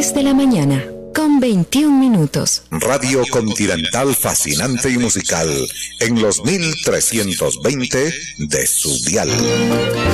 10 de la mañana, con 21 minutos. Radio Continental fascinante y musical en los 1320 de su dial.